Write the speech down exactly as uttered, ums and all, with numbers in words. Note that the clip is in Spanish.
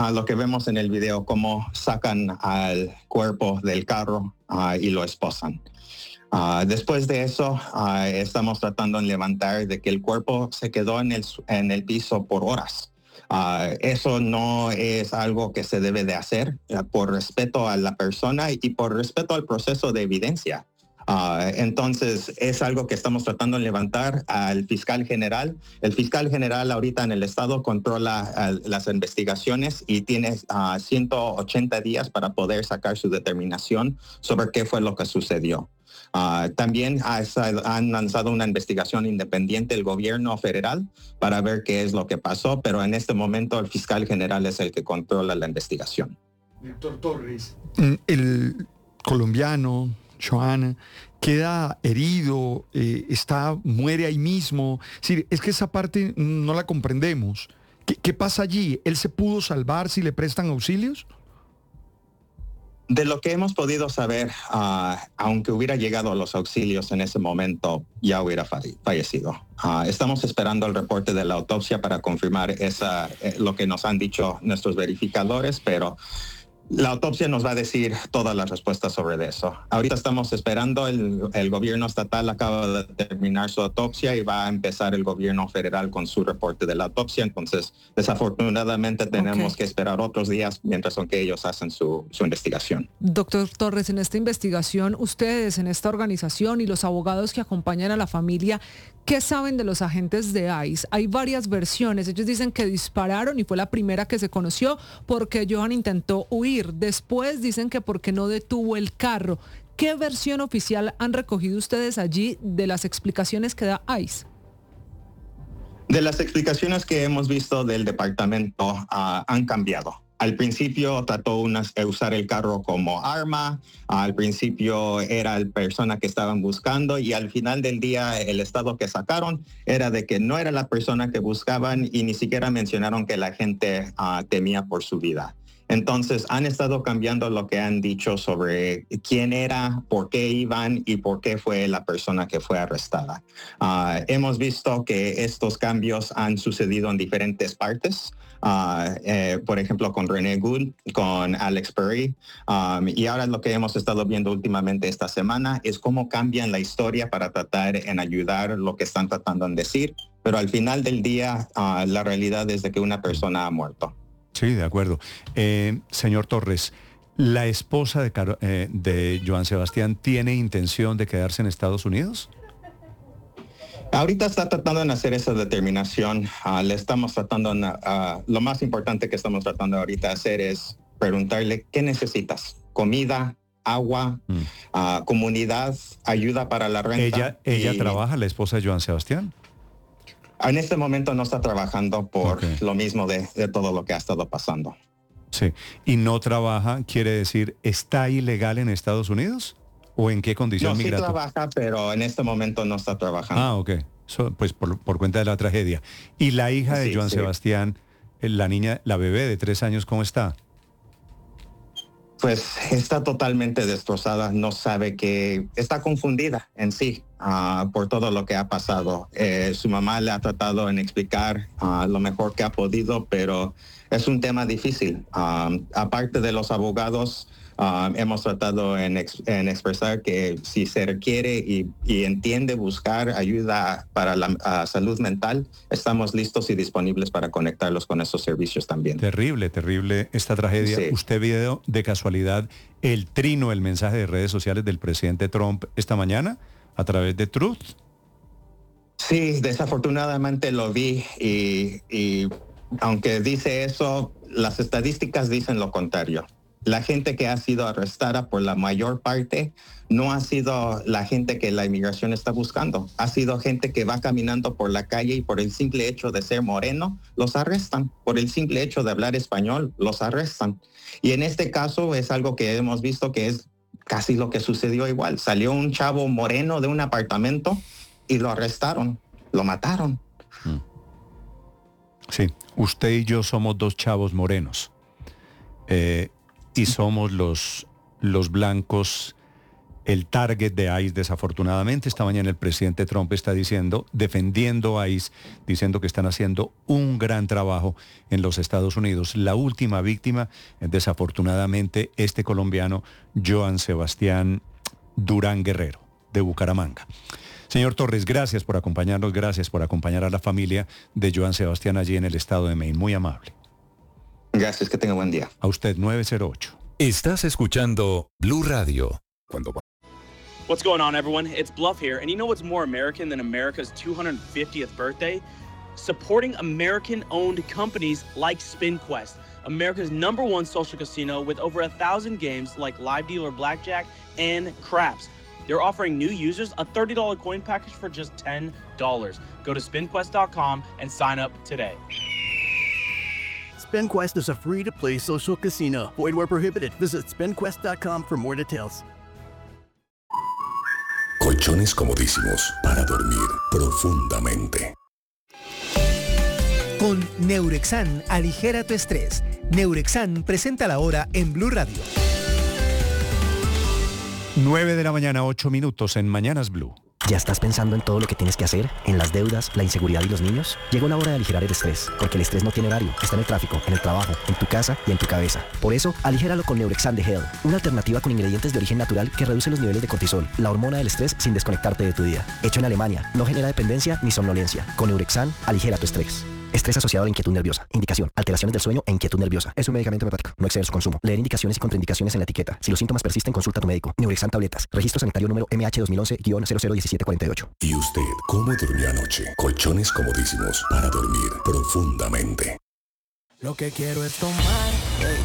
Uh, lo que vemos en el video, cómo sacan al cuerpo del carro uh, y lo esposan. Uh, después de eso, uh, estamos tratando de levantar de que el cuerpo se quedó en el, en el piso por horas. Uh, eso no es algo que se debe de hacer uh, por respeto a la persona y por respeto al proceso de evidencia. Uh, entonces, es algo que estamos tratando de levantar al fiscal general. El fiscal general ahorita en el estado controla uh, las investigaciones y tiene uh, ciento ochenta días para poder sacar su determinación sobre qué fue lo que sucedió. Uh, también ha, han lanzado una investigación independiente el gobierno federal para ver qué es lo que pasó, pero en este momento el fiscal general es el que controla la investigación. Doctor Torres. El colombiano Joan queda herido, eh, está, muere ahí mismo. Sí, es que esa parte no la comprendemos. ¿Qué, qué pasa allí? ¿Él se pudo salvar si le prestan auxilios? De lo que hemos podido saber, uh, aunque hubiera llegado a los auxilios en ese momento, ya hubiera fallecido. Uh, estamos esperando el reporte de la autopsia para confirmar esa, eh, lo que nos han dicho nuestros verificadores, pero la autopsia nos va a decir todas las respuestas sobre eso. Ahorita estamos esperando, el, el gobierno estatal acaba de terminar su autopsia y va a empezar el gobierno federal con su reporte de la autopsia. Entonces, desafortunadamente tenemos okay. que esperar otros días mientras son que ellos hacen su, su investigación. Doctor Torres, en esta investigación, ustedes en esta organización y los abogados que acompañan a la familia, ¿qué saben de los agentes de ICE? Hay varias versiones. Ellos dicen que dispararon y fue la primera que se conoció porque Joan intentó huir. Después dicen que porque no detuvo el carro. ¿Qué versión oficial han recogido ustedes allí de las explicaciones que da ICE? De las explicaciones que hemos visto del departamento uh, han cambiado. Al principio trató de usar el carro como arma, al principio era la persona que estaban buscando y al final del día el estado que sacaron era de que no era la persona que buscaban y ni siquiera mencionaron que la gente uh, temía por su vida. Entonces han estado cambiando lo que han dicho sobre quién era, por qué iban y por qué fue la persona que fue arrestada. Uh, hemos visto que estos cambios han sucedido en diferentes partes. Uh, eh, por ejemplo, con René Good, con Alex Perry. Um, y ahora lo que hemos estado viendo últimamente esta semana es cómo cambian la historia para tratar en ayudar lo que están tratando de decir. Pero al final del día, uh, la realidad es de que una persona ha muerto. Sí, de acuerdo. Eh, señor Torres, ¿la esposa de, Caro, eh, de Joan Sebastián tiene intención de quedarse en Estados Unidos? Ahorita está tratando de hacer esa determinación. Uh, le estamos tratando, uh, lo más importante que estamos tratando ahorita hacer es preguntarle qué necesitas. Comida, agua, mm. uh, comunidad, ayuda para la renta. ¿Ella, ella y... trabaja, la esposa de Joan Sebastián? En este momento no está trabajando por okay. lo mismo de, de todo lo que ha estado pasando. Sí. ¿Y no trabaja, quiere decir, está ilegal en Estados Unidos? ¿O en qué condición no, migratoria? Sí trabaja, pero en este momento no está trabajando. Ah, ok. So, pues por, por cuenta de la tragedia. ¿Y la hija de sí, Joan sí. Sebastián, la niña, la bebé de tres años, cómo está? Pues está totalmente destrozada, no sabe que está confundida en sí uh, por todo lo que ha pasado. Eh, su mamá le ha tratado en explicar uh, lo mejor que ha podido, pero es un tema difícil. Um, aparte de los abogados, um, hemos tratado en, ex, en expresar que si se requiere y, y entiende buscar ayuda para la uh, salud mental, estamos listos y disponibles para conectarlos con esos servicios también. Terrible, terrible esta tragedia. Sí. ¿Usted vio de casualidad el trino, el mensaje de redes sociales del presidente Trump esta mañana a través de Truth? Sí, desafortunadamente lo vi y, y aunque dice eso, las estadísticas dicen lo contrario. La gente que ha sido arrestada por la mayor parte no ha sido la gente que la inmigración está buscando. Ha sido gente que va caminando por la calle y por el simple hecho de ser moreno, los arrestan. Por el simple hecho de hablar español, los arrestan. Y en este caso es algo que hemos visto que es casi lo que sucedió igual. Salió un chavo moreno de un apartamento y lo arrestaron, lo mataron. Sí, usted y yo somos dos chavos morenos. Eh, y somos los, los blancos el target de ICE. Desafortunadamente, esta mañana el presidente Trump está diciendo, defendiendo a ICE, diciendo que están haciendo un gran trabajo en los Estados Unidos. La última víctima es desafortunadamente este colombiano, Joan Sebastián Durán Guerrero, de Bucaramanga. Señor Torres, gracias por acompañarnos, gracias por acompañar a la familia de Joan Sebastián allí en el estado de Maine. Muy amable. Gracias, que tenga buen día. A usted, nueve cero ocho. Estás escuchando Blue Radio. Cuando What's going on, everyone? It's Bluff here, and you know what's more American than America's two hundred fiftieth birthday? Supporting American-owned companies like SpinQuest, America's number one social casino with over a thousand games like live dealer blackjack and craps. They're offering new users a thirty dollars coin package for just ten dollars. Go to spin quest dot com and sign up today. SpinQuest is a free-to-play social casino. Void where prohibited. Visit spin quest dot com for more details. Colchones comodísimos para dormir profundamente. Con Neurexan, aligera tu estrés. Neurexan presenta la hora en Blue Radio. nueve de la mañana, ocho minutos en Mañanas Blue. ¿Ya estás pensando en todo lo que tienes que hacer? ¿En las deudas, la inseguridad y los niños? Llegó la hora de aligerar el estrés, porque el estrés no tiene horario. Está en el tráfico, en el trabajo, en tu casa y en tu cabeza. Por eso, aligéralo con Neurexan de Hell, una alternativa con ingredientes de origen natural que reduce los niveles de cortisol, la hormona del estrés, sin desconectarte de tu día. Hecho en Alemania, no genera dependencia ni somnolencia. Con Neurexan, aligera tu estrés. Estrés asociado a la inquietud nerviosa. Indicación: alteraciones del sueño e inquietud nerviosa. Es un medicamento homeopático. No exceder su consumo. Leer indicaciones y contraindicaciones en la etiqueta. Si los síntomas persisten, consulta a tu médico. Neurexan tabletas. Registro sanitario número M H dos mil once guion cero cero uno siete cuatro ocho. ¿Y usted cómo durmió anoche? Colchones comodísimos para dormir profundamente. Lo que quiero es tomar